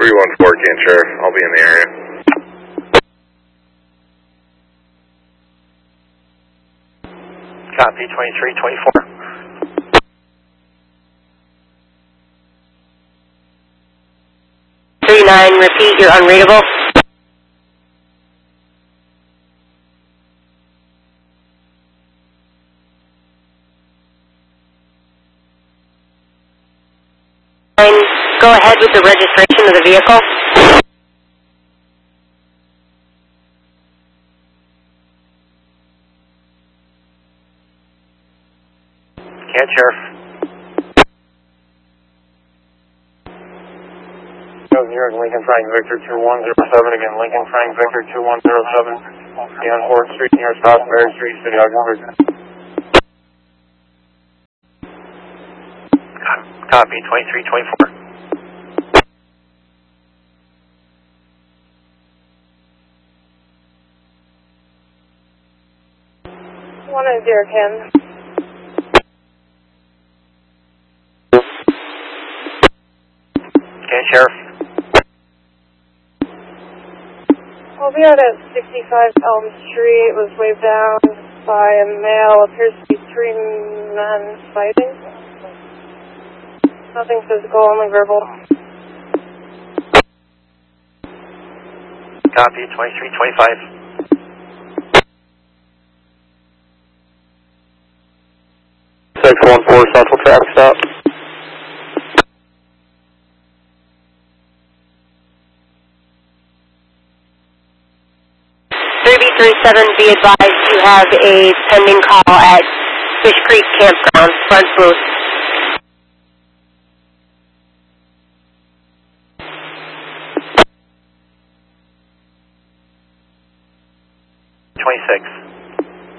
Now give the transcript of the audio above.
314, Ken Sheriff. I'll be in the area. Copy, 2324. 39, repeat, you're unreadable. Go ahead with the registration of the vehicle. Can Sheriff. 0 Lincoln Frank Victor 2107, again Lincoln Frank Victor 2107, on 4th Street near South Mary Street, City Augsburg. Copy, 2324. One is 0 Ken. Can Sheriff. I'll be out at 65 Elm Street. It was waved down by a male. Appears to be 3 men fighting. Nothing physical, only verbal. Copy, 2325. Central traffic stop. 3B37, be advised you have a pending call at Fish Creek Campground, front booth. 26.